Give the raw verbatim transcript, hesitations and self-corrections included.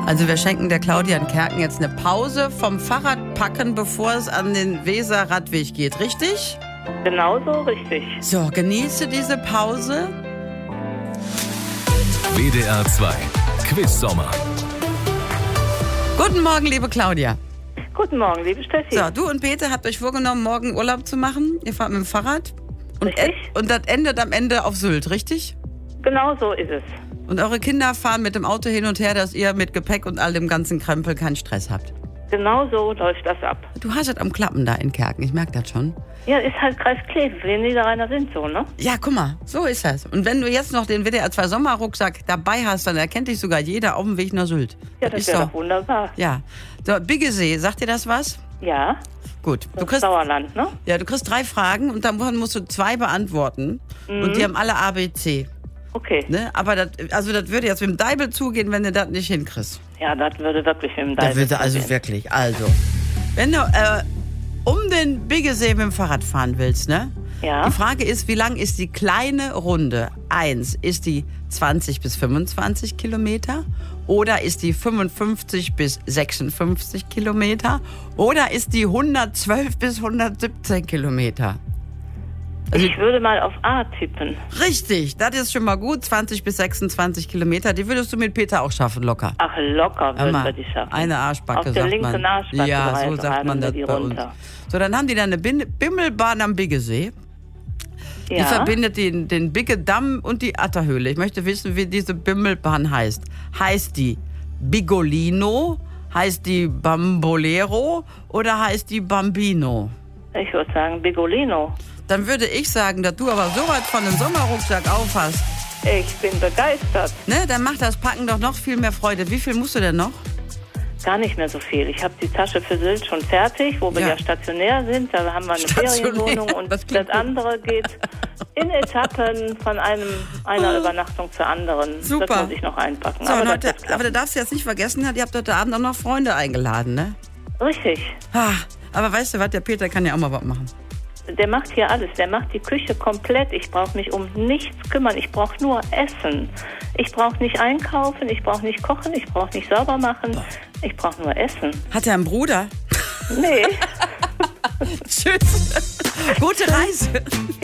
Also wir schenken der Claudia in Kerken jetzt eine Pause vom Fahrradpacken, bevor es an den Weser-Radweg geht, richtig? Genauso richtig. So, genieße diese Pause. W D R zwei Quiz-Sommer. Guten Morgen, liebe Claudia. Guten Morgen, liebe Steffi. So, du und Peter habt euch vorgenommen, morgen Urlaub zu machen. Ihr fahrt mit dem Fahrrad. Und, Richtig. und das endet am Ende auf Sylt, richtig? Genau so ist es. Und eure Kinder fahren mit dem Auto hin und her, dass ihr mit Gepäck und all dem ganzen Krempel keinen Stress habt. Genau so läuft das ab. Du hast es am Klappen da in Kerken, ich merke das schon. Ja, ist halt Kreis Kleve, wir Niederrheiner sind so, ne? Ja, guck mal, so ist das. Und wenn du jetzt noch den W D R zwei Sommerrucksack dabei hast, dann erkennt dich sogar jeder auf dem Weg nach Sylt. Ja, das ist wäre doch doch wunderbar. Ja. So, Biggesee, sagt dir das was? Ja, Gut. Du das kriegst, Sauerland, ne? ja, du kriegst drei Fragen und dann musst du zwei beantworten. Mhm. Und die haben alle A, B, C. Okay. Ne? Aber das, also das würde jetzt mit dem Deibel zugehen, wenn du das nicht hinkriegst. Ja, das würde wirklich mit dem Das Deibel würde also zugehen. wirklich. Also, wenn du äh, um den Biggesee mit dem Fahrrad fahren willst, ne? Ja. Die Frage ist, wie lang ist die kleine Runde? Eins, ist die zwanzig bis fünfundzwanzig Kilometer? Oder ist die fünfundfünfzig bis sechsundfünfzig Kilometer? Oder ist die hundertzwölf bis hundertsiebzehn Kilometer? Also, Ich würde mal auf A tippen. richtig, das ist schon mal gut. zwanzig bis sechsundzwanzig Kilometer, die würdest du mit Peter auch schaffen, locker. Ach, locker würden Immer wir die schaffen. eine Arschbacke, Auf der sagt linken man. Arschbacke Ja, so reiten sagt man wir das die bei uns. runter. So, dann haben die da eine Bin- Bimmelbahn am Biggesee. Die Ja. verbindet den, den Biggedamm und die Atterhöhle. Ich möchte wissen, wie diese Bimmelbahn heißt. Heißt die Bigolino? Heißt die Bambolero? Oder heißt die Bambino? Ich würde sagen Bigolino. Dann würde ich sagen, dass du aber so weit von dem Sommerrucksack aufhast, Ich bin begeistert. ne, dann macht das Packen doch noch viel mehr Freude. Wie viel musst du denn noch? Gar nicht mehr so viel. Ich habe die Tasche für Sylt schon fertig, wo wir Ja. ja, stationär sind. Da haben wir eine Stationär, Ferienwohnung und das das, klingt gut. andere geht in Etappen von einem, einer Übernachtung zur anderen. Super. Das muss ich noch einpacken. So, aber, und das heute, wird klappen. aber du darfst jetzt nicht vergessen, ihr habt heute Abend auch noch Freunde eingeladen, ne? Richtig. Ah, aber weißt du was, der Peter kann ja auch mal was machen. Der macht hier alles. Der macht die Küche komplett. Ich brauche mich um nichts kümmern. Ich brauche nur Essen. Ich brauche nicht einkaufen. Ich brauche nicht kochen. Ich brauche nicht sauber machen. Ich brauche nur Essen. Hat er einen Bruder? Nee. Tschüss. Gute Reise.